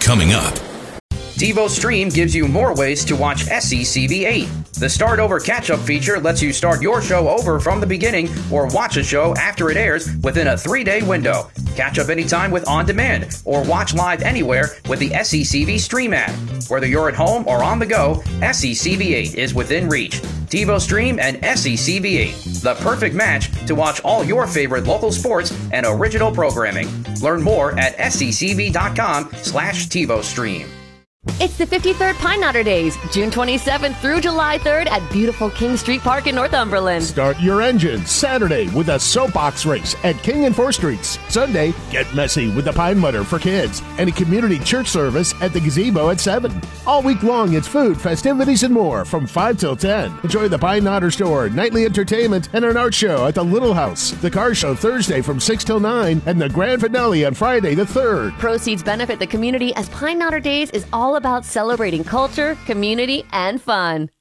coming up. TiVo Stream gives you more ways to watch SCCV8. The Start Over Catch-Up feature lets you start your show over from the beginning or watch a show after it airs within a 3-day window. Catch up anytime with On Demand or watch live anywhere with the SCCV Stream app. Whether you're at home or on the go, SCCV8 is within reach. TiVo Stream and SCCV8, the perfect match to watch all your favorite local sports and original programming. Learn more at scCV.com/TiVo Stream. It's the 53rd Pine Knotter Days, June 27th through July 3rd at beautiful King Street Park in Northumberland. Start your engines Saturday with a soapbox race at King and 4th Streets. Sunday, get messy with the Pine Mutter for kids and a community church service at the Gazebo at 7. All week long, it's food, festivities, and more from 5 till 10. Enjoy the Pine Knotter Store, nightly entertainment, and an art show at the Little House. The car show Thursday from 6 till 9 and the grand finale on Friday the 3rd. Proceeds benefit the community as Pine Knotter Days is all about celebrating culture, community, and fun.